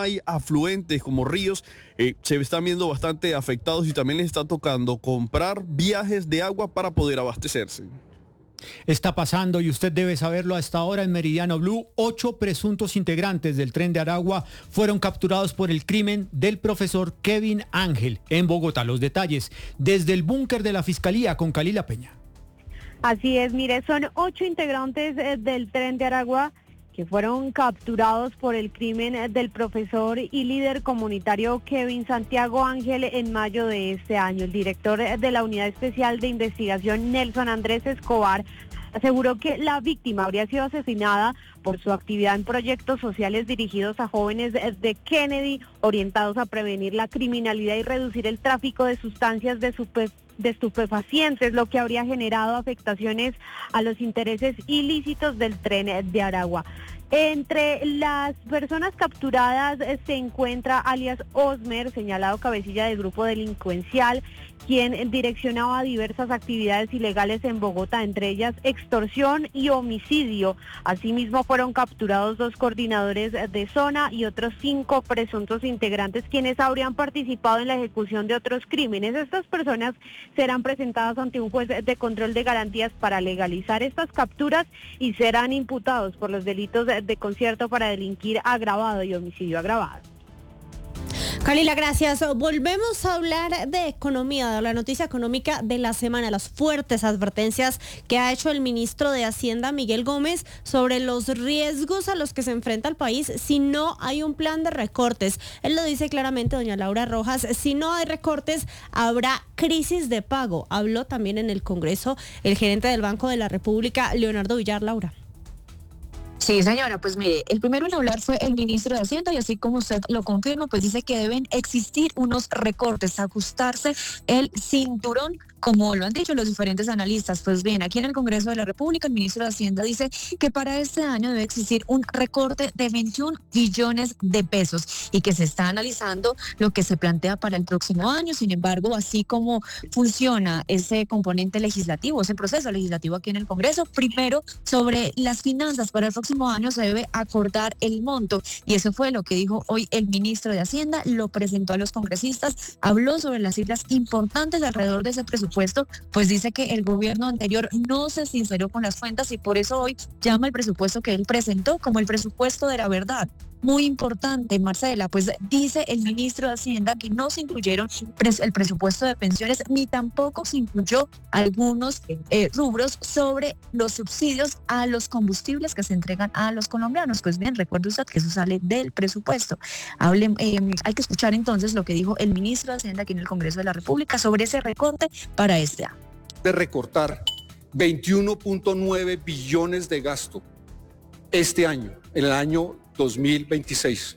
hay afluentes como ríos, se están viendo bastante afectados y también les está tocando comprar viajes de agua para poder abastecerse. Está pasando y usted debe saberlo hasta ahora en Meridiano Blue. 8 presuntos integrantes del Tren de Aragua fueron capturados por el crimen del profesor Kevin Ángel en Bogotá. Los detalles desde el búnker de la Fiscalía con Kalila Peña. Así es, mire, son 8 integrantes del Tren de Aragua que fueron capturados por el crimen del profesor y líder comunitario Kevin Santiago Ángel en mayo de este año. El director de la Unidad Especial de Investigación, Nelson Andrés Escobar, aseguró que la víctima habría sido asesinada por su actividad en proyectos sociales dirigidos a jóvenes de Kennedy, orientados a prevenir la criminalidad y reducir el tráfico de sustancias de estupefacientes, lo que habría generado afectaciones a los intereses ilícitos del Tren de Aragua. Entre las personas capturadas se encuentra alias Osmer, señalado cabecilla del grupo delincuencial, quien direccionaba diversas actividades ilegales en Bogotá, entre ellas extorsión y homicidio. Asimismo, fueron capturados 2 coordinadores de zona y otros 5 presuntos integrantes, quienes habrían participado en la ejecución de otros crímenes. Estas personas serán presentadas ante un juez de control de garantías para legalizar estas capturas y serán imputados por los delitos de concierto para delinquir agravado y homicidio agravado. Kalila, gracias. Volvemos a hablar de economía, de la noticia económica de la semana, las fuertes advertencias que ha hecho el ministro de Hacienda, Miguel Gómez, sobre los riesgos a los que se enfrenta el país si no hay un plan de recortes. Él lo dice claramente, doña Laura Rojas, si no hay recortes, habrá crisis de pago. Habló también en el Congreso el gerente del Banco de la República, Leonardo Villar. Laura. Sí, señora, pues mire, el primero en hablar fue el ministro de Hacienda y así como usted lo confirma, pues dice que deben existir unos recortes, ajustarse el cinturón, como lo han dicho los diferentes analistas. Pues bien, aquí en el Congreso de la República, el ministro de Hacienda dice que para este año debe existir un recorte de 21 billones de pesos y que se está analizando lo que se plantea para el próximo año. Sin embargo, así como funciona ese componente legislativo, ese proceso legislativo aquí en el Congreso, primero sobre las finanzas para el próximo año se debe acordar el monto y eso fue lo que dijo hoy el ministro de Hacienda, lo presentó a los congresistas, habló sobre las cifras importantes alrededor de ese presupuesto, pues dice que el gobierno anterior no se sinceró con las cuentas y por eso hoy llama el presupuesto que él presentó como el presupuesto de la verdad. Muy importante, Marcela, pues dice el ministro de Hacienda que no se incluyeron el presupuesto de pensiones ni tampoco se incluyó algunos rubros sobre los subsidios a los combustibles que se entregan a los colombianos. Pues bien, recuerde usted que eso sale del presupuesto. Hay que escuchar entonces lo que dijo el ministro de Hacienda aquí en el Congreso de la República sobre ese recorte para este año. De recortar 21.9 billones de gasto este año, en el año 2026.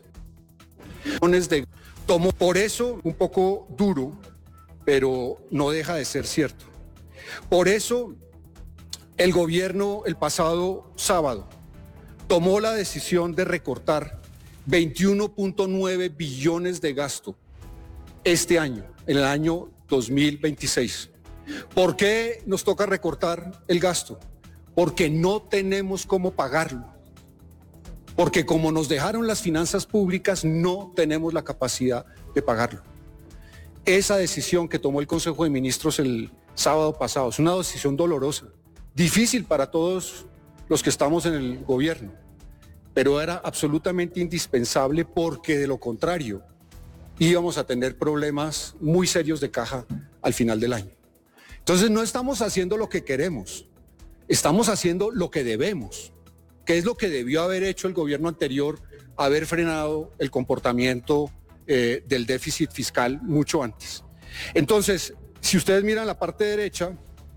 Tomo por eso un poco duro, pero no deja de ser cierto. Por eso el gobierno el pasado sábado tomó la decisión de recortar 21.9 billones de gasto este año, en el año 2026. ¿Por qué nos toca recortar el gasto? Porque no tenemos cómo pagarlo. Porque como nos dejaron las finanzas públicas, no tenemos la capacidad de pagarlo. Esa decisión que tomó el Consejo de Ministros el sábado pasado es una decisión dolorosa, difícil para todos los que estamos en el gobierno, pero era absolutamente indispensable porque de lo contrario íbamos a tener problemas muy serios de caja al final del año. Entonces no estamos haciendo lo que queremos, estamos haciendo lo que debemos. ¿Qué es lo que debió haber hecho el gobierno anterior? Haber frenado el comportamiento del déficit fiscal mucho antes. Entonces, si ustedes miran la parte derecha,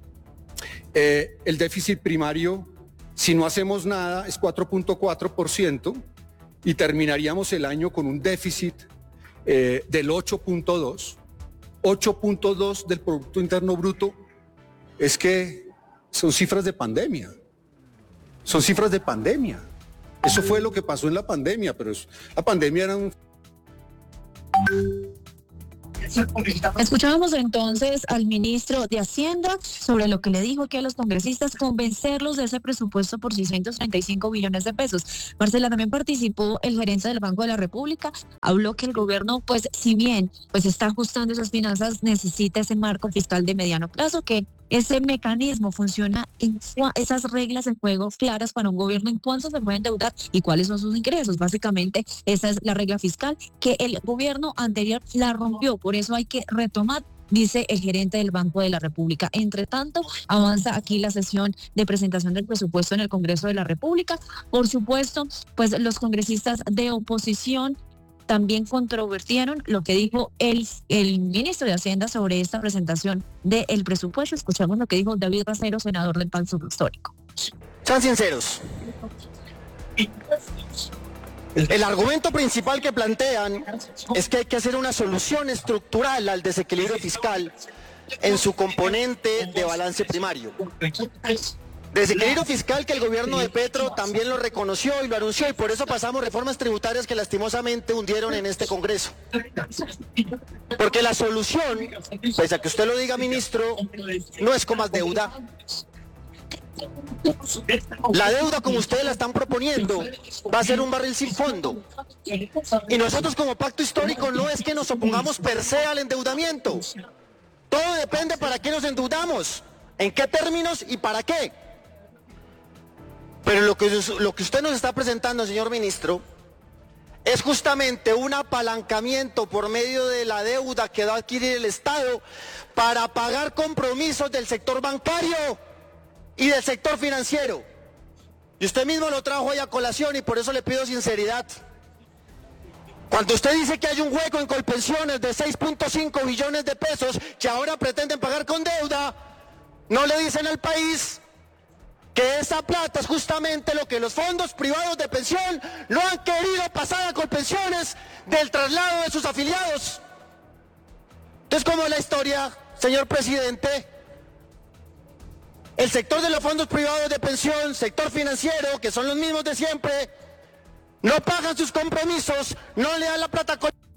el déficit primario, si no hacemos nada, es 4.4% y terminaríamos el año con un déficit del 8.2%. 8.2% del Producto Interno Bruto, es que son cifras de pandemia. Son cifras de pandemia. Eso fue lo que pasó en la pandemia, pero la pandemia era Escuchábamos entonces al ministro de Hacienda sobre lo que le dijo que a los congresistas convencerlos de ese presupuesto por 635 billones de pesos. Marcela, también participó el gerente del Banco de la República, habló que el gobierno, pues si bien pues está ajustando esas finanzas, necesita ese marco fiscal de mediano plazo, que ese mecanismo funciona en esas reglas en juego claras para un gobierno en cuánto se puede endeudar y cuáles son sus ingresos. Básicamente, esa es la regla fiscal que el gobierno anterior la rompió. Por eso hay que retomar, dice el gerente del Banco de la República. Entre tanto, avanza aquí la sesión de presentación del presupuesto en el Congreso de la República. Por supuesto, pues los congresistas de oposición también controvertieron lo que dijo el ministro de Hacienda sobre esta presentación del presupuesto. Escuchamos lo que dijo David Racero, senador del Pacto Histórico. Sean sinceros. El argumento principal que plantean es que hay que hacer una solución estructural al desequilibrio fiscal en su componente de balance primario. Desequilibrio fiscal que el gobierno de Petro también lo reconoció y lo anunció, y por eso pasamos reformas tributarias que lastimosamente hundieron en este Congreso. Porque la solución, pese a que usted lo diga, ministro, no es con más deuda. La deuda, como ustedes la están proponiendo, va a ser un barril sin fondo. Y nosotros como pacto histórico no es que nos opongamos per se al endeudamiento. Todo depende para qué nos endeudamos, en qué términos y para qué. Pero lo que usted nos está presentando, señor ministro, es justamente un apalancamiento por medio de la deuda que va a adquirir el Estado para pagar compromisos del sector bancario y del sector financiero. Y usted mismo lo trajo ahí a colación y por eso le pido sinceridad. Cuando usted dice que hay un hueco en Colpensiones de 6.5 billones de pesos que ahora pretenden pagar con deuda, no le dicen al país que esa plata es justamente lo que los fondos privados de pensión no han querido pasar a Colpensiones del traslado de sus afiliados. Entonces, ¿cómo es la historia, señor presidente? El sector de los fondos privados de pensión, sector financiero, que son los mismos de siempre, no pagan sus compromisos, no le dan la plata.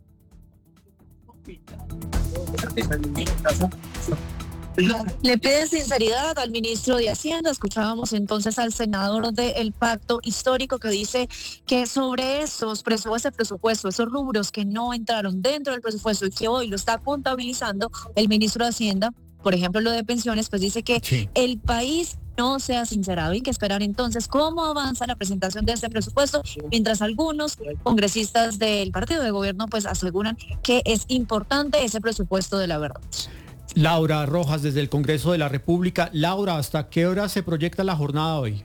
Le piden sinceridad al ministro de Hacienda. Escuchábamos entonces al senador del Pacto Histórico que dice que sobre ese presupuesto, esos rubros que no entraron dentro del presupuesto y que hoy lo está contabilizando el ministro de Hacienda, por ejemplo lo de pensiones, pues dice que el país no se ha sincerado. Hay que esperar entonces cómo avanza la presentación de este presupuesto, mientras algunos congresistas del partido de gobierno pues aseguran que es importante ese presupuesto de la verdad. Laura Rojas, desde el Congreso de la República. Laura, ¿hasta qué hora se proyecta la jornada hoy?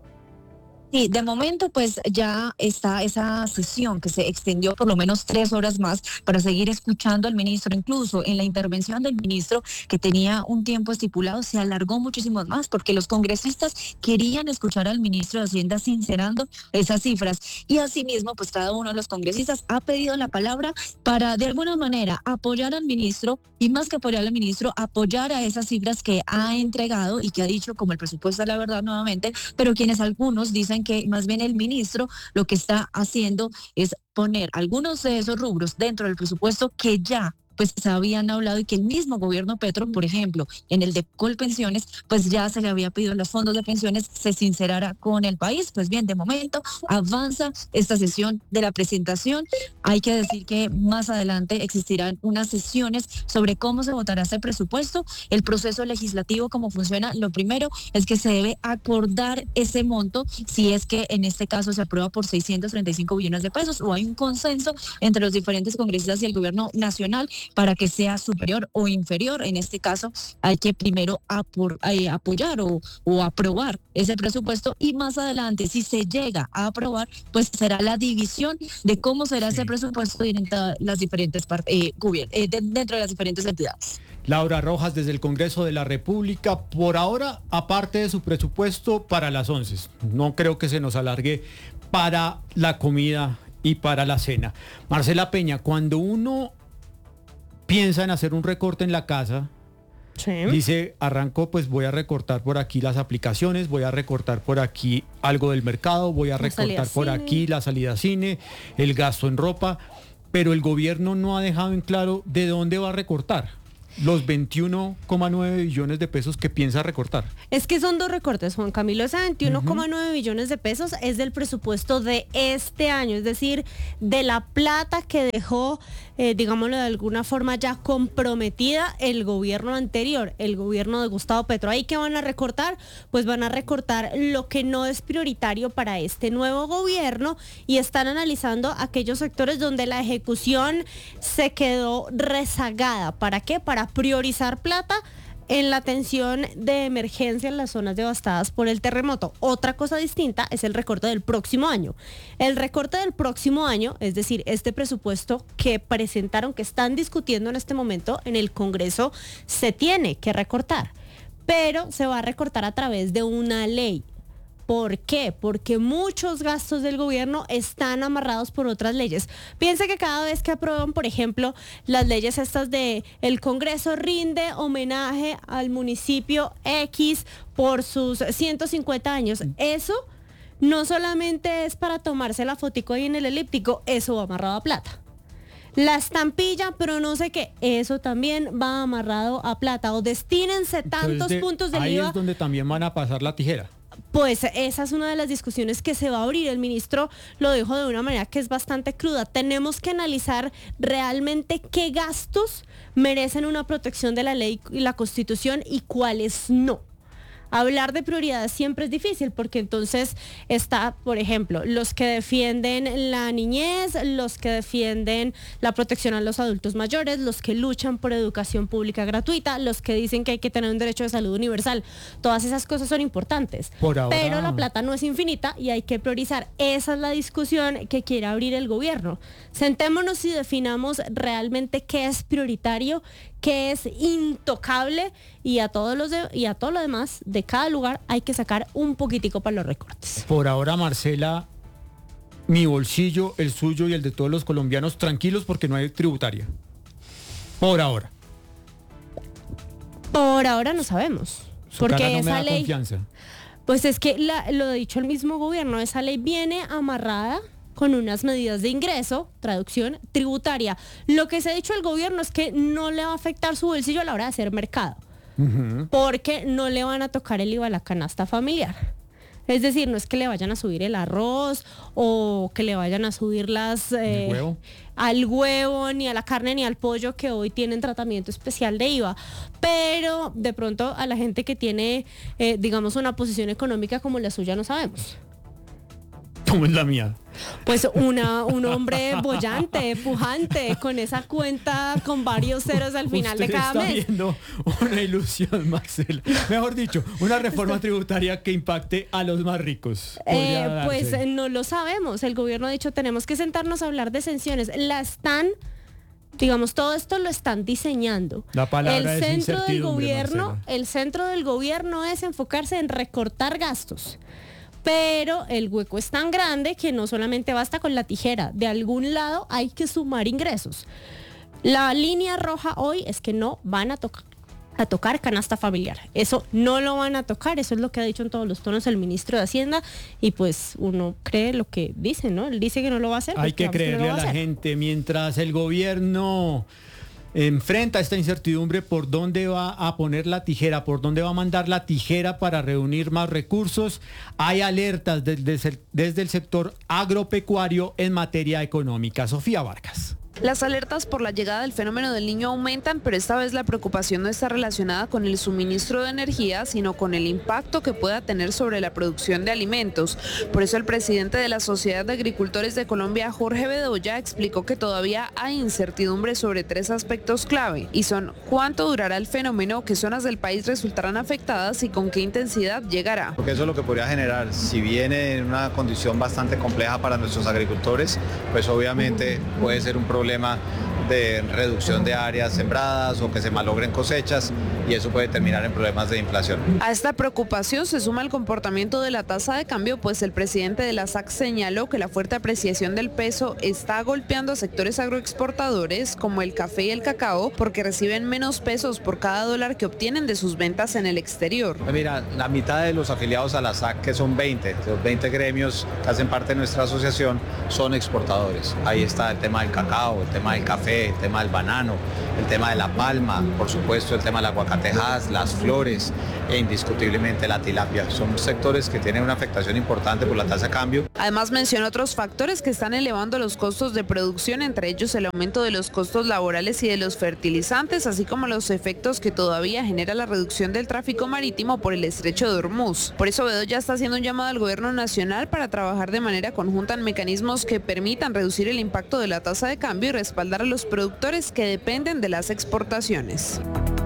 Sí, de momento pues ya está esa sesión que se extendió por lo menos 3 horas más para seguir escuchando al ministro. Incluso en la intervención del ministro, que tenía un tiempo estipulado, se alargó muchísimo más porque los congresistas querían escuchar al ministro de Hacienda sincerando esas cifras. Y asimismo, pues cada uno de los congresistas ha pedido la palabra para de alguna manera apoyar al ministro y más que apoyar al ministro, apoyar a esas cifras que ha entregado y que ha dicho como el presupuesto de la verdad nuevamente, pero quienes algunos dicen que más bien el ministro lo que está haciendo es poner algunos de esos rubros dentro del presupuesto que ya pues se habían hablado y que el mismo gobierno Petro, por ejemplo, en el de Colpensiones, pues ya se le había pedido a los fondos de pensiones se sincerara con el país. Pues bien, de momento avanza esta sesión de la presentación. Hay que decir que más adelante existirán unas sesiones sobre cómo se votará este presupuesto, el proceso legislativo, cómo funciona. Lo primero es que se debe acordar ese monto, si es que en este caso se aprueba por 635 billones de pesos o hay un consenso entre los diferentes congresistas y el gobierno nacional para que sea superior o inferior. En este caso hay que primero apoyar o aprobar ese presupuesto y más adelante, si se llega a aprobar, pues será la división de cómo será ese presupuesto dentro de las diferentes dentro de las diferentes entidades. Laura Rojas, desde el Congreso de la República. Por ahora, aparte de su presupuesto para las 11, no creo que se nos alargue para la comida y para la cena. Marcela Peña, cuando uno piensa en hacer un recorte en la casa, dice, arranco, pues voy a recortar por aquí las aplicaciones, voy a recortar por aquí algo del mercado, voy a recortar por aquí la salida a cine, el gasto en ropa. pero el gobierno no ha dejado en claro de dónde va a recortar los 21,9 billones de pesos que piensa recortar. Es que son dos recortes, Juan Camilo. Ese 21,9 billones de pesos es del presupuesto de este año, es decir, de la plata que dejó, digámoslo de alguna forma, ya comprometida el gobierno anterior, el gobierno de Gustavo Petro. ¿Ahí qué van a recortar? Pues van a recortar lo que no es prioritario para este nuevo gobierno y están analizando aquellos sectores donde la ejecución se quedó rezagada. ¿Para qué? Para priorizar plata en la atención de emergencia en las zonas devastadas por el terremoto. Otra cosa distinta es el recorte del próximo año. El recorte del próximo año, es decir, este presupuesto que presentaron, que están discutiendo en este momento en el Congreso, se tiene que recortar, pero se va a recortar a través de una ley. ¿Por qué? Porque muchos gastos del gobierno están amarrados por otras leyes. Piense que cada vez que aprueban, por ejemplo, las leyes estas de el Congreso rinde homenaje al municipio X por sus 150 años, eso no solamente es para tomarse la fotico ahí en el elíptico, eso va amarrado a plata. La estampilla, pero no sé qué, eso también va amarrado a plata. O destínense tantos puntos del IVA. Ahí es donde también van a pasar la tijera. Pues esa es una de las discusiones que se va a abrir. El ministro lo dijo de una manera que es bastante cruda. Tenemos que analizar realmente qué gastos merecen una protección de la ley y la Constitución y cuáles no. Hablar de prioridades siempre es difícil porque entonces está, por ejemplo, los que defienden la niñez, los que defienden la protección a los adultos mayores, los que luchan por educación pública gratuita, los que dicen que hay que tener un derecho de salud universal. Todas esas cosas son importantes, pero la plata no es infinita y hay que priorizar. Esa es la discusión que quiere abrir el gobierno. Sentémonos y definamos realmente qué es prioritario, qué es intocable y a todo lo demás de cada lugar hay que sacar un poquitico para los recortes. Por ahora, Marcela, mi bolsillo, el suyo y el de todos los colombianos tranquilos porque no hay tributaria. Por ahora. Por ahora no sabemos. Porque esa ley, confianza. Pues es que lo ha dicho el mismo gobierno, esa ley viene amarrada con unas medidas de ingreso, traducción, tributaria. Lo que se ha dicho el gobierno es que no le va a afectar su bolsillo a la hora de hacer mercado, porque no le van a tocar el IVA a la canasta familiar. Es decir, no es que le vayan a subir el arroz o que le vayan a subir al huevo, ni a la carne, ni al pollo que hoy tienen tratamiento especial de IVA. Pero de pronto a la gente que tiene, digamos, una posición económica como la suya no sabemos. ¿Cómo es la mía? Pues un hombre bollante, pujante, con esa cuenta con varios ceros al final de cada mes. Usted está viendo una ilusión, Marcela. Mejor dicho, una reforma tributaria que impacte a los más ricos. Pues no lo sabemos. El gobierno ha dicho, tenemos que sentarnos a hablar de exenciones. Digamos, todo esto lo están diseñando. La palabra es incertidumbre, Marcela. El centro del gobierno es enfocarse en recortar gastos. Pero el hueco es tan grande que no solamente basta con la tijera. De algún lado hay que sumar ingresos. La línea roja hoy es que no van a tocar canasta familiar. Eso no lo van a tocar. Eso es lo que ha dicho en todos los tonos el ministro de Hacienda. Y pues uno cree lo que dice, ¿no? Él dice que no lo va a hacer. Hay que creerle a la gente. Mientras el gobierno enfrenta esta incertidumbre, por dónde va a poner la tijera, por dónde va a mandar la tijera para reunir más recursos. Hay alertas desde el sector agropecuario en materia económica. Sofía Vargas. Las alertas por la llegada del fenómeno del Niño aumentan, pero esta vez la preocupación no está relacionada con el suministro de energía, sino con el impacto que pueda tener sobre la producción de alimentos. Por eso el presidente de la Sociedad de Agricultores de Colombia, Jorge Bedoya, explicó que todavía hay incertidumbre sobre 3 aspectos clave, y son: cuánto durará el fenómeno, qué zonas del país resultarán afectadas y con qué intensidad llegará. Porque eso es lo que podría generar, si viene en una condición bastante compleja para nuestros agricultores, pues obviamente puede ser un problema de reducción de áreas sembradas o que se malogren cosechas, y eso puede terminar en problemas de inflación. A esta preocupación se suma el comportamiento de la tasa de cambio, pues el presidente de la SAC señaló que la fuerte apreciación del peso está golpeando a sectores agroexportadores como el café y el cacao, porque reciben menos pesos por cada dólar que obtienen de sus ventas en el exterior. Mira, la mitad de los afiliados a la SAC, que son 20, los 20 gremios que hacen parte de nuestra asociación, son exportadores. Ahí está el tema del cacao, el tema del café, el tema del banano, el tema de la palma, por supuesto el tema del aguacatejas, las flores e indiscutiblemente la tilapia. Son sectores que tienen una afectación importante por la tasa de cambio. Además mencionó otros factores que están elevando los costos de producción, entre ellos el aumento de los costos laborales y de los fertilizantes, así como los efectos que todavía genera la reducción del tráfico marítimo por el estrecho de Hormuz. Por eso Bedoya está haciendo un llamado al gobierno nacional para trabajar de manera conjunta en mecanismos que permitan reducir el impacto de la tasa de cambio y respaldar a los productores que dependen de las exportaciones.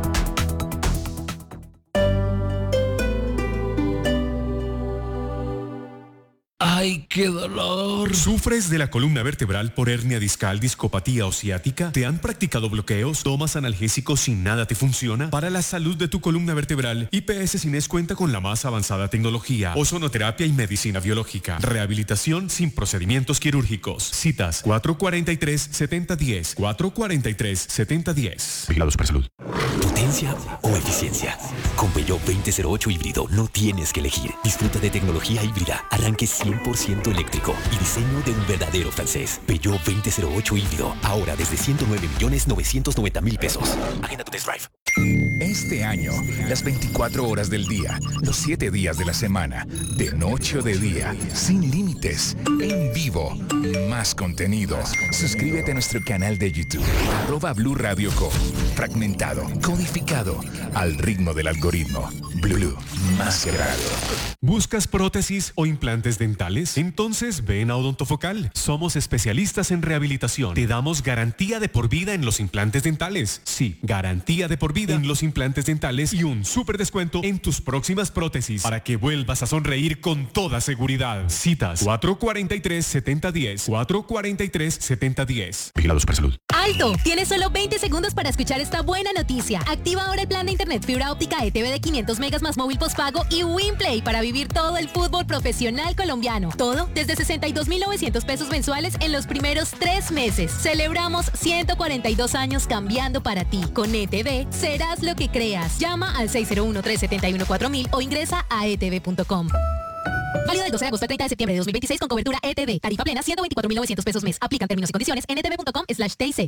¡Ay, qué dolor! ¿Sufres de la columna vertebral por hernia discal, discopatía o ciática? ¿Te han practicado bloqueos? ¿Tomas analgésicos sin nada te funciona? Para la salud de tu columna vertebral, IPS Cines cuenta con la más avanzada tecnología, ozonoterapia y medicina biológica. Rehabilitación sin procedimientos quirúrgicos. Citas 443-7010. 443-7010. Vigilados por salud. ¿Potencia o eficiencia? Con Peugeot 2008 híbrido no tienes que elegir. Disfruta de tecnología híbrida, arranque 100% eléctrico y diseño de un verdadero francés. Peugeot 2008 híbrido, ahora desde 109.990.000 pesos. Agenda tu test drive. Este año, las 24 horas del día, los 7 días de la semana, de noche o de día, sin límites, en vivo, más contenido. Suscríbete a nuestro canal de YouTube, @Blue Radio Co. Fragmentado, codificado, al ritmo del algoritmo. Blue, más grado. ¿Buscas prótesis o implantes dentales? Entonces ven a Odontofocal. Somos especialistas en rehabilitación. Te damos garantía de por vida en los implantes dentales. Sí, garantía de por vida en los implantes dentales y un súper descuento en tus próximas prótesis para que vuelvas a sonreír con toda seguridad. Citas 443-7010. 443-7010. Vigilados por salud. ¡Alto! Tienes solo 20 segundos para escuchar esta buena noticia. Activa ahora el plan de internet fibra óptica ETV de 500 megas más móvil postpago y WinPlay para vivir todo el fútbol profesional colombiano. Todo desde 62.900 pesos mensuales en los primeros 3 meses. Celebramos 142 años cambiando para ti. Con ETV serás lo que creas. Llama al 601-371-4000 o ingresa a etv.com. Válido del 12 de agosto al 30 de septiembre de 2026 con cobertura ETV. Tarifa plena 124.900 pesos mes. Aplican términos y condiciones en etv.com/TIC.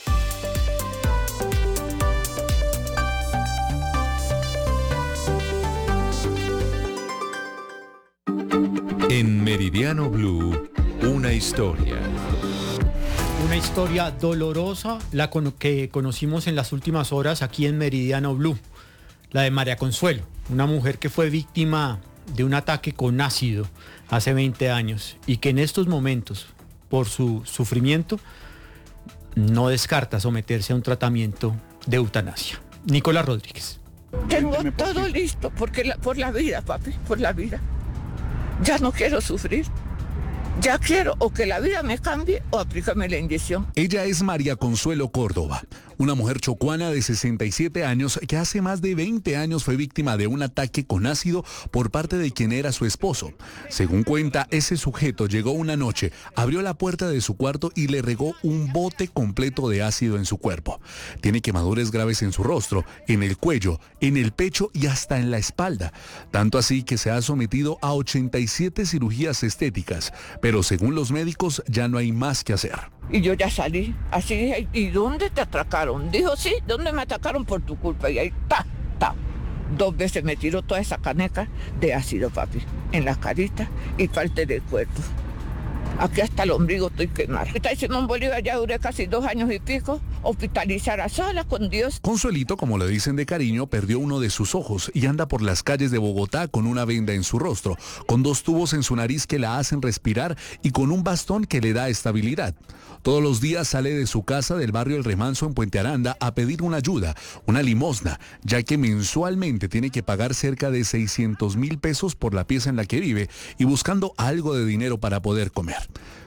En Meridiano Blue, una historia. Una historia dolorosa, que conocimos en las últimas horas aquí en Meridiano Blue. La de María Consuelo, una mujer que fue víctima de un ataque con ácido hace 20 años y que en estos momentos, por su sufrimiento, no descarta someterse a un tratamiento de eutanasia. Nicolás Rodríguez. Tengo todo listo por la vida, papi, por la vida. Ya no quiero sufrir. Ya quiero o que la vida me cambie o aplícame la inyección. Ella es María Consuelo Córdoba, una mujer chocuana de 67 años que hace más de 20 años fue víctima de un ataque con ácido por parte de quien era su esposo. Según cuenta, ese sujeto llegó una noche, abrió la puerta de su cuarto y le regó un bote completo de ácido en su cuerpo. Tiene quemaduras graves en su rostro, en el cuello, en el pecho y hasta en la espalda. Tanto así que se ha sometido a 87 cirugías estéticas, pero según los médicos ya no hay más que hacer. Y yo ya salí, así dije, ¿y dónde te atracaron? Dijo, sí, ¿dónde me atacaron? Por tu culpa. Y ahí, 2 veces me tiró toda esa caneca de ácido, papi, en la carita y parte del cuerpo. Aquí hasta el ombligo estoy quemada. Está Simón Bolívar, ya duré casi 2 años y pico, hospitalizada sola con Dios. Consuelito, como le dicen de cariño, perdió uno de sus ojos y anda por las calles de Bogotá con una venda en su rostro, con 2 tubos en su nariz que la hacen respirar y con un bastón que le da estabilidad. Todos los días sale de su casa del barrio El Remanso en Puente Aranda a pedir una ayuda, una limosna, ya que mensualmente tiene que pagar cerca de 600.000 pesos por la pieza en la que vive y buscando algo de dinero para poder comer.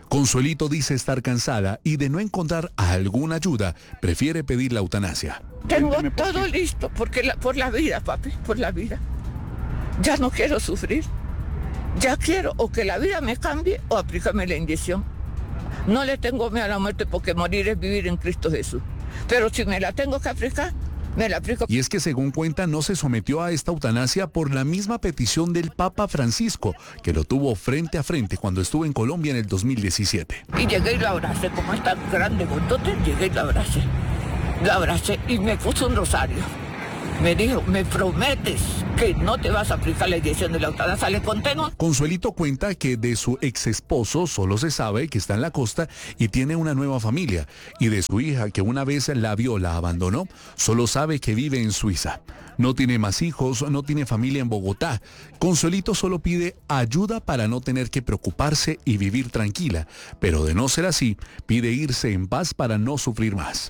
Consuelito dice estar cansada y de no encontrar alguna ayuda, prefiere pedir la eutanasia. Tengo todo listo por la vida, papi, por la vida. Ya no quiero sufrir. Ya quiero o que la vida me cambie o aplícame la inyección. No le tengo miedo a la muerte porque morir es vivir en Cristo Jesús. Pero si me la tengo que aplicar, me la aplico. Y es que según cuenta no se sometió a esta eutanasia por la misma petición del Papa Francisco, que lo tuvo frente a frente cuando estuvo en Colombia en el 2017. Y llegué y lo abracé, como está grande, gordote, llegué y lo abracé. Lo abracé y me puso un rosario. Me dijo, ¿me prometes que no te vas a aplicar la inyección de la eutanasia? Le conté, ¿no? Consuelito cuenta que de su ex esposo solo se sabe que está en la costa y tiene una nueva familia. Y de su hija, que una vez la vio, la abandonó, solo sabe que vive en Suiza. No tiene más hijos, no tiene familia en Bogotá. Consuelito solo pide ayuda para no tener que preocuparse y vivir tranquila. Pero de no ser así, pide irse en paz para no sufrir más.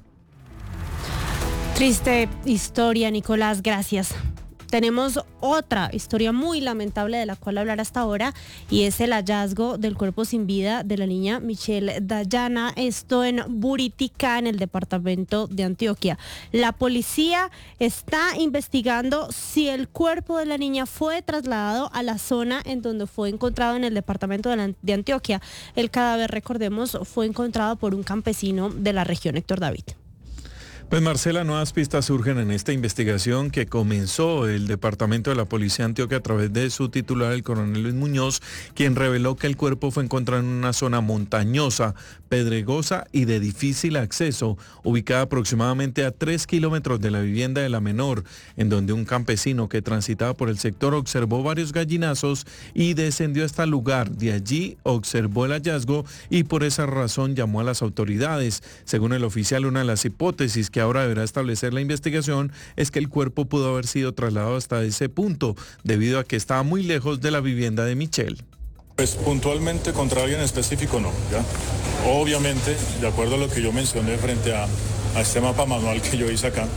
Triste historia, Nicolás, gracias. Tenemos otra historia muy lamentable de la cual hablar hasta ahora y es el hallazgo del cuerpo sin vida de la niña Michelle Dayana, esto en Buritica, en el departamento de Antioquia. La policía está investigando si el cuerpo de la niña fue trasladado a la zona en donde fue encontrado en el departamento de Antioquia. El cadáver, recordemos, fue encontrado por un campesino de la región. Héctor David. Pues Marcela, nuevas pistas surgen en esta investigación que comenzó el Departamento de la Policía de Antioquia a través de su titular, el coronel Luis Muñoz, quien reveló que el cuerpo fue encontrado en una zona montañosa, pedregosa y de difícil acceso, ubicada aproximadamente a 3 kilómetros de la vivienda de la menor, en donde un campesino que transitaba por el sector observó varios gallinazos y descendió hasta el lugar. De allí observó el hallazgo y por esa razón llamó a las autoridades. Según el oficial, una de las hipótesis que ahora deberá establecer la investigación es que el cuerpo pudo haber sido trasladado hasta ese punto, debido a que estaba muy lejos de la vivienda de Michelle. Pues puntualmente contra alguien específico no, ¿ya? Obviamente, de acuerdo a lo que yo mencioné frente a este mapa manual que yo hice acá,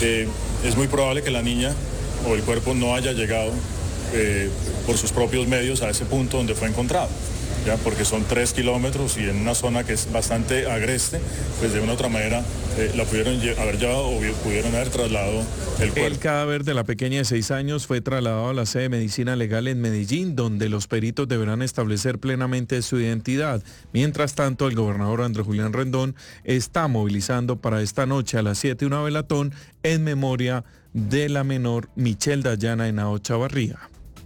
es muy probable que la niña o el cuerpo no haya llegado por sus propios medios a ese punto donde fue encontrado. ¿Ya? Porque son 3 kilómetros y en una zona que es bastante agreste, pues de una u otra manera la pudieron haber llevado o pudieron haber trasladado el cuerpo. El cadáver de la pequeña de 6 años fue trasladado a la sede de Medicina Legal en Medellín, donde los peritos deberán establecer plenamente su identidad. Mientras tanto, el gobernador Andrés Julián Rendón está movilizando para esta noche a las 7 una velatón en memoria de la menor Michelle Dayana Henao Chavarría.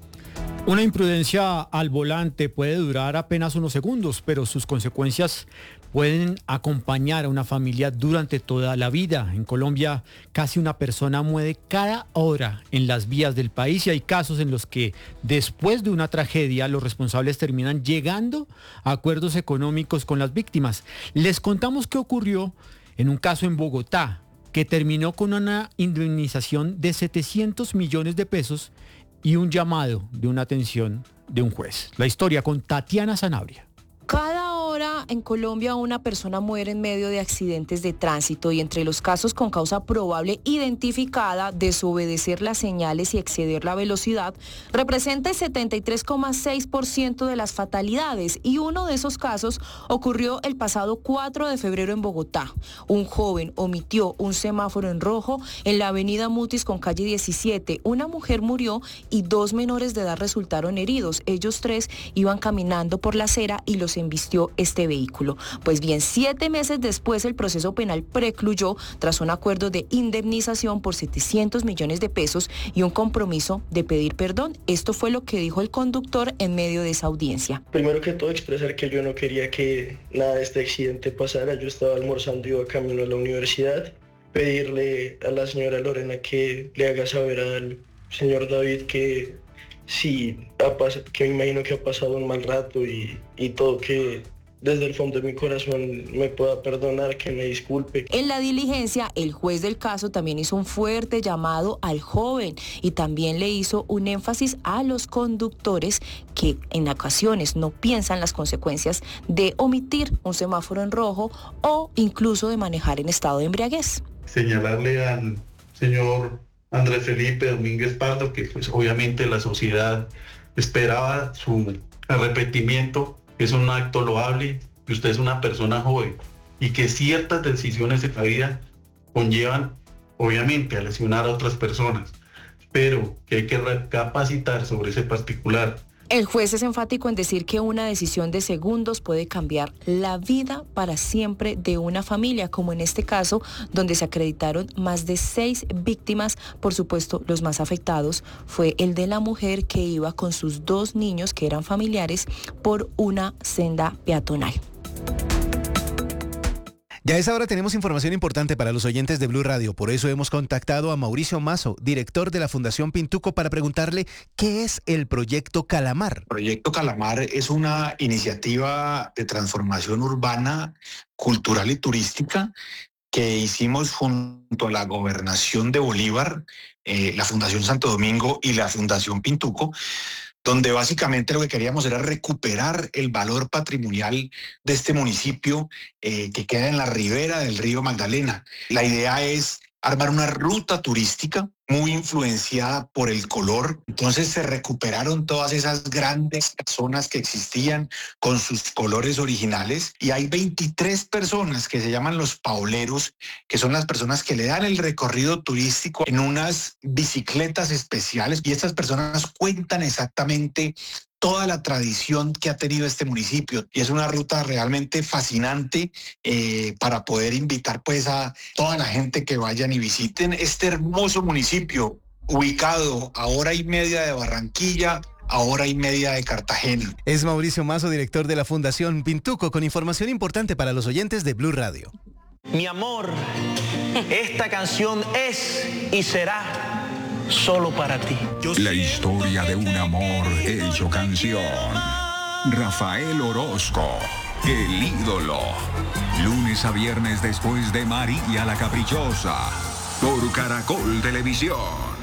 Una imprudencia al volante puede durar apenas unos segundos, pero sus consecuencias pueden acompañar a una familia durante toda la vida. En Colombia, casi una persona muere cada hora en las vías del país y hay casos en los que después de una tragedia los responsables terminan llegando a acuerdos económicos con las víctimas. Les contamos qué ocurrió en un caso en Bogotá que terminó con una indemnización de 700 millones de pesos y un llamado de una atención de un juez. La historia con Tatiana Sanabria. Cada hora en Colombia una persona muere en medio de accidentes de tránsito y entre los casos con causa probable identificada, desobedecer las señales y exceder la velocidad representa el 73,6% de las fatalidades y uno de esos casos ocurrió el pasado 4 de febrero en Bogotá. Un joven omitió un semáforo en rojo en la avenida Mutis con calle 17. Una mujer murió y 2 menores de edad resultaron heridos. Ellos 3 iban caminando por la acera y los embistió este vehículo. Pues bien, 7 meses después el proceso penal precluyó tras un acuerdo de indemnización por 700 millones de pesos y un compromiso de pedir perdón. Esto fue lo que dijo el conductor en medio de esa audiencia. Primero que todo expresar que yo no quería que nada de este accidente pasara. Yo estaba almorzando y iba camino a la universidad. Pedirle a la señora Lorena que le haga saber al señor David que que me imagino que ha pasado un mal rato y todo, que desde el fondo de mi corazón me pueda perdonar, que me disculpe. En la diligencia, el juez del caso también hizo un fuerte llamado al joven y también le hizo un énfasis a los conductores que en ocasiones no piensan las consecuencias de omitir un semáforo en rojo o incluso de manejar en estado de embriaguez. Señalarle al señor Andrés Felipe Domínguez Pardo que pues obviamente la sociedad esperaba su arrepentimiento. Es un acto loable, que usted es una persona joven y que ciertas decisiones en la vida conllevan, obviamente, a lesionar a otras personas, pero que hay que recapacitar sobre ese particular. El juez es enfático en decir que una decisión de segundos puede cambiar la vida para siempre de una familia, como en este caso, donde se acreditaron más de 6 víctimas. Por supuesto, los más afectados fue el de la mujer que iba con sus 2 niños, que eran familiares, por una senda peatonal. Ya a esa hora tenemos información importante para los oyentes de Blue Radio. Por eso hemos contactado a Mauricio Mazo, director de la Fundación Pintuco, para preguntarle qué es el Proyecto Calamar. Proyecto Calamar es una iniciativa de transformación urbana, cultural y turística que hicimos junto a la Gobernación de Bolívar, la Fundación Santo Domingo y la Fundación Pintuco, donde básicamente lo que queríamos era recuperar el valor patrimonial de este municipio que queda en la ribera del río Magdalena. La idea es armar una ruta turística muy influenciada por el color. Entonces se recuperaron todas esas grandes casonas que existían con sus colores originales y hay 23 personas que se llaman los pauleros, que son las personas que le dan el recorrido turístico en unas bicicletas especiales, y estas personas cuentan exactamente toda la tradición que ha tenido este municipio, y es una ruta realmente fascinante para poder invitar pues a toda la gente que vayan y visiten este hermoso municipio ubicado a 1:30 de Barranquilla, a 1:30 de Cartagena. Es Mauricio Mazo, director de la Fundación Pintuco, con información importante para los oyentes de Blue Radio. Mi amor, esta canción es y será solo para ti. La historia de un amor hecho canción. Rafael Orozco, el ídolo. Lunes a viernes después de María la Caprichosa, por Caracol Televisión.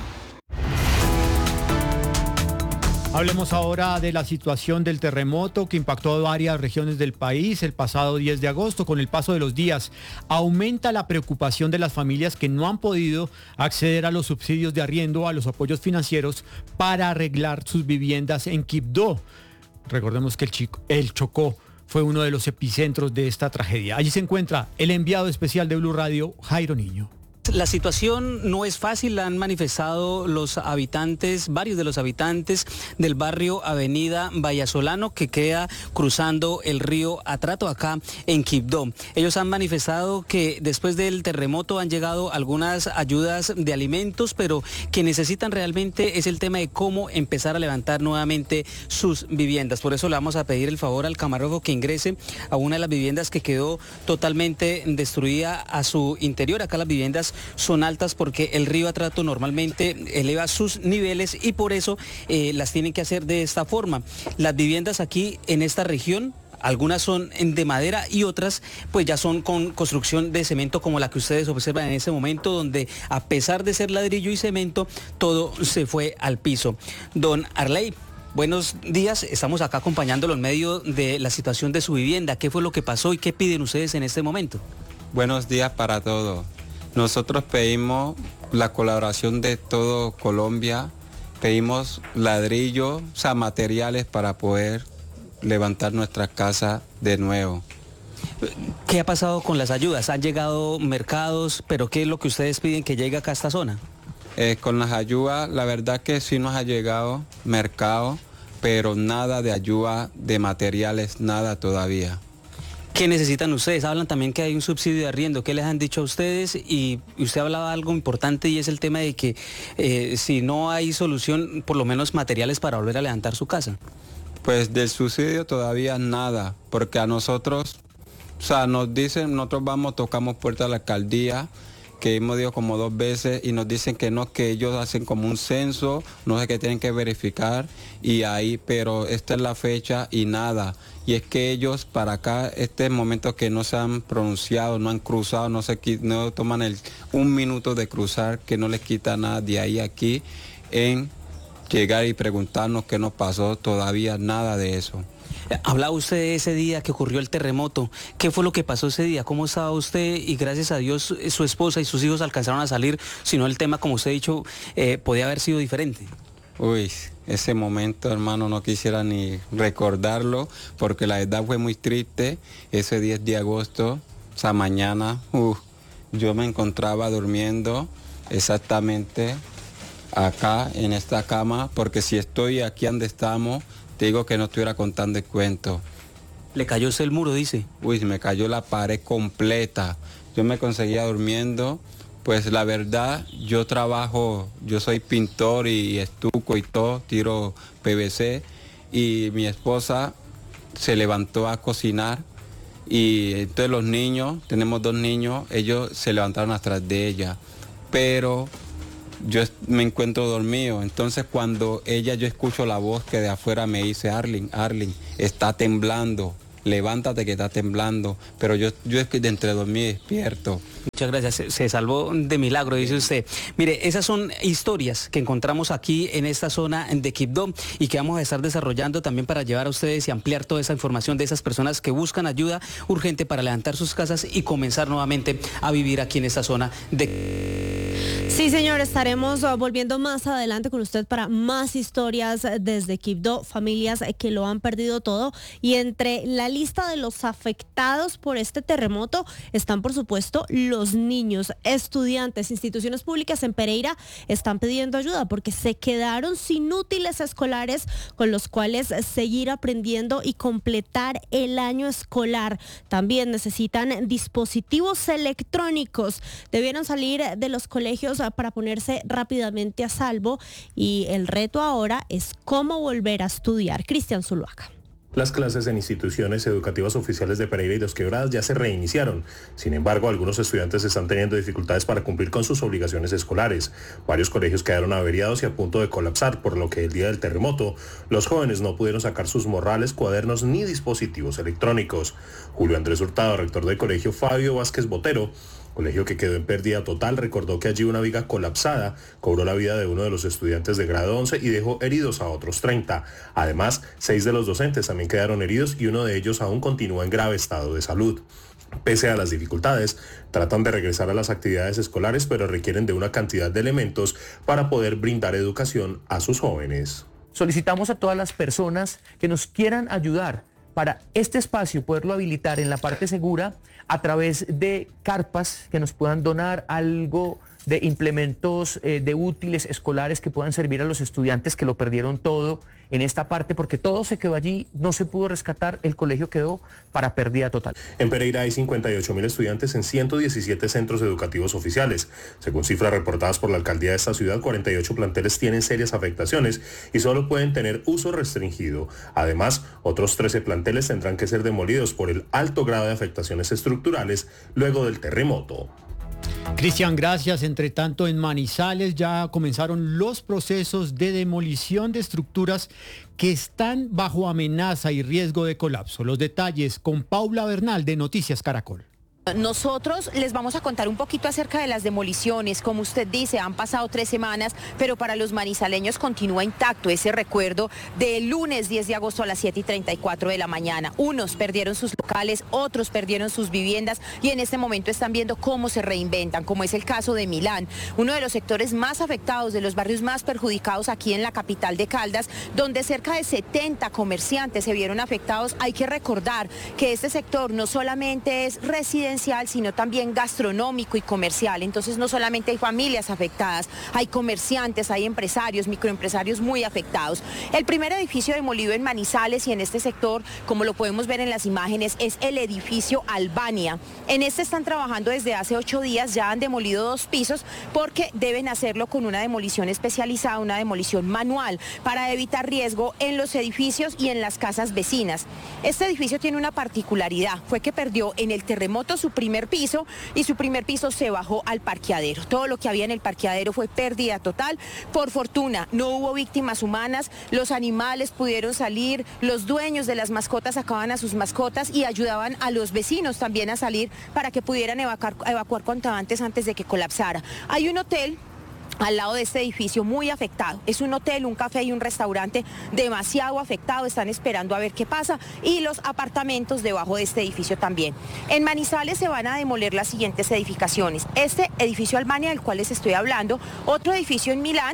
Hablemos ahora de la situación del terremoto que impactó a varias regiones del país el pasado 10 de agosto. Con el paso de los días, aumenta la preocupación de las familias que no han podido acceder a los subsidios de arriendo, a los apoyos financieros para arreglar sus viviendas en Quibdó. Recordemos que el Chocó fue uno de los epicentros de esta tragedia. Allí se encuentra el enviado especial de Blue Radio, Jairo Niño. La situación no es fácil, la han manifestado los habitantes, varios de los habitantes del barrio Avenida Vallasolano, que queda cruzando el río Atrato acá en Quibdó. Ellos han manifestado que después del terremoto han llegado algunas ayudas de alimentos, pero que necesitan realmente es el tema de cómo empezar a levantar nuevamente sus viviendas. Por eso le vamos a pedir el favor al camarógrafo que ingrese a una de las viviendas que quedó totalmente destruida a su interior. Acá las viviendas son altas porque el río Atrato normalmente eleva sus niveles y por eso las tienen que hacer de esta forma. Las viviendas aquí en esta región, algunas son de madera y otras pues ya son con construcción de cemento, como la que ustedes observan en ese momento, donde a pesar de ser ladrillo y cemento, todo se fue al piso. Don Arley, buenos días, estamos acá acompañándolo en medio de la situación de su vivienda. ¿Qué fue lo que pasó y qué piden ustedes en este momento? Buenos días para todos. Nosotros pedimos la colaboración de todo Colombia, pedimos ladrillo, o sea, materiales para poder levantar nuestra casa de nuevo. ¿Qué ha pasado con las ayudas? ¿Han llegado mercados? ¿Pero qué es lo que ustedes piden que llegue acá a esta zona? Con las ayudas, la verdad que sí nos ha llegado mercado, pero nada de ayuda de materiales, nada todavía. ¿Qué necesitan ustedes? Hablan también que hay un subsidio de arriendo. ¿Qué les han dicho a ustedes? Y usted hablaba de algo importante y es el tema de que si no hay solución, por lo menos materiales para volver a levantar su casa. Pues del subsidio todavía nada, porque a nosotros, o sea, nos dicen, nosotros vamos, tocamos puerta a la alcaldía, que hemos ido como 2 veces y nos dicen que no, que ellos hacen como un censo, no sé qué tienen que verificar y ahí, pero esta es la fecha y nada. Y es que ellos para acá, este es el momento que no se han pronunciado, no han cruzado, no toman un minuto de cruzar, que no les quita nada de ahí a aquí, en llegar y preguntarnos qué nos pasó, todavía nada de eso. Hablaba usted de ese día que ocurrió el terremoto. ¿Qué fue lo que pasó ese día? ¿Cómo estaba usted? Y gracias a Dios su esposa y sus hijos alcanzaron a salir, si no el tema, como usted ha dicho, podía haber sido diferente. Uy, ese momento, hermano, no quisiera ni recordarlo, porque la verdad fue muy triste. Ese 10 de agosto, esa mañana, yo me encontraba durmiendo exactamente acá en esta cama, porque si estoy aquí donde estamos, te digo que no estuviera contando el cuento. ¿Le cayó el muro, dice? Uy, me cayó la pared completa. Yo me conseguía durmiendo. Pues la verdad, yo trabajo, yo soy pintor y estuco y todo, tiro PVC, y mi esposa se levantó a cocinar, y entonces los niños, tenemos 2 niños, ellos se levantaron atrás de ella, pero yo me encuentro dormido. Entonces cuando yo escucho la voz que de afuera me dice, Arling, está temblando, levántate que está temblando, pero yo es que de entre dormir despierto. Muchas gracias, se salvó de milagro, dice usted. Mire, esas son historias que encontramos aquí en esta zona de Quibdó y que vamos a estar desarrollando también para llevar a ustedes y ampliar toda esa información de esas personas que buscan ayuda urgente para levantar sus casas y comenzar nuevamente a vivir aquí en esta zona de... Sí, señor, estaremos volviendo más adelante con usted para más historias desde Quibdó, familias que lo han perdido todo. Y entre la lista de los afectados por este terremoto están, por supuesto, los niños, estudiantes, instituciones públicas en Pereira están pidiendo ayuda porque se quedaron sin útiles escolares con los cuales seguir aprendiendo y completar el año escolar. También necesitan dispositivos electrónicos. Debieron salir de los colegios para ponerse rápidamente a salvo y el reto ahora es cómo volver a estudiar. Cristian Zuluaga. Las clases en instituciones educativas oficiales de Pereira y Dos Quebradas ya se reiniciaron. Sin embargo, algunos estudiantes están teniendo dificultades para cumplir con sus obligaciones escolares. Varios colegios quedaron averiados y a punto de colapsar, por lo que el día del terremoto, los jóvenes no pudieron sacar sus morrales, cuadernos ni dispositivos electrónicos. Julio Andrés Hurtado, rector del colegio Fabio Vázquez Botero, colegio que quedó en pérdida total, recordó que allí una viga colapsada cobró la vida de uno de los estudiantes de grado 11 y dejó heridos a otros 30. Además, 6 de los docentes también quedaron heridos y uno de ellos aún continúa en grave estado de salud. Pese a las dificultades, tratan de regresar a las actividades escolares, pero requieren de una cantidad de elementos para poder brindar educación a sus jóvenes. Solicitamos a todas las personas que nos quieran ayudar para este espacio poderlo habilitar en la parte segura a través de carpas que nos puedan donar algo de implementos de útiles escolares que puedan servir a los estudiantes que lo perdieron todo en esta parte, porque todo se quedó allí, no se pudo rescatar, el colegio quedó para pérdida total. En Pereira hay 58.000 estudiantes en 117 centros educativos oficiales. Según cifras reportadas por la alcaldía de esta ciudad, 48 planteles tienen serias afectaciones y solo pueden tener uso restringido. Además, otros 13 planteles tendrán que ser demolidos por el alto grado de afectaciones estructurales luego del terremoto. Cristian, gracias. Entre tanto, en Manizales ya comenzaron los procesos de demolición de estructuras que están bajo amenaza y riesgo de colapso. Los detalles con Paula Bernal de Noticias Caracol. Nosotros les vamos a contar un poquito acerca de las demoliciones. Como usted dice, han pasado 3 semanas, pero para los manizaleños continúa intacto ese recuerdo del lunes 10 de agosto a las 7:34 de la mañana. Unos perdieron sus locales, otros perdieron sus viviendas y en este momento están viendo cómo se reinventan, como es el caso de Milán, uno de los sectores más afectados, de los barrios más perjudicados aquí en la capital de Caldas, donde cerca de 70 comerciantes se vieron afectados. Hay que recordar que este sector no solamente es residencial, sino también gastronómico y comercial. Entonces no solamente hay familias afectadas, hay comerciantes, hay empresarios, microempresarios muy afectados. El primer edificio demolido en Manizales y en este sector, como lo podemos ver en las imágenes, es el edificio Albania. En este están trabajando desde hace 8 días, ya han demolido 2 pisos porque deben hacerlo con una demolición especializada, una demolición manual, para evitar riesgo en los edificios y en las casas vecinas. Este edificio tiene una particularidad, fue que perdió en el terremoto su primer piso y su primer piso se bajó al parqueadero. Todo lo que había en el parqueadero fue pérdida total. Por fortuna no hubo víctimas humanas, los animales pudieron salir, los dueños de las mascotas sacaban a sus mascotas y ayudaban a los vecinos también a salir para que pudieran evacuar cuanto antes de que colapsara. Hay un hotel al lado de este edificio muy afectado. Es un hotel, un café y un restaurante demasiado afectado, están esperando a ver qué pasa, y los apartamentos debajo de este edificio también. En Manizales se van a demoler las siguientes edificaciones. Este edificio Albania del cual les estoy hablando, otro edificio en Milán,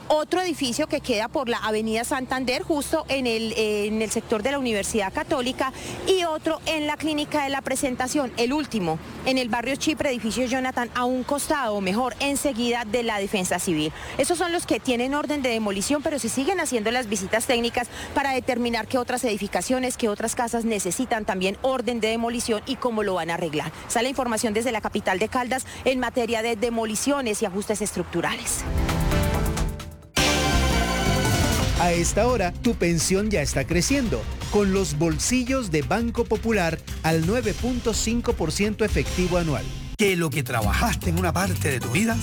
otro edificio que queda por la avenida Santander, justo en el sector de la Universidad Católica, y otro en la Clínica de la Presentación, el último, en el barrio Chipre, edificio Jonathan, a un costado, o mejor, enseguida de la Defensa Civil. Esos son los que tienen orden de demolición, pero se siguen haciendo las visitas técnicas para determinar qué otras edificaciones, qué otras casas necesitan también orden de demolición y cómo lo van a arreglar. Sale información desde la capital de Caldas en materia de demoliciones y ajustes estructurales. A esta hora, tu pensión ya está creciendo, con los bolsillos de Banco Popular al 9.5% efectivo anual. Que lo que trabajaste en una parte de tu vida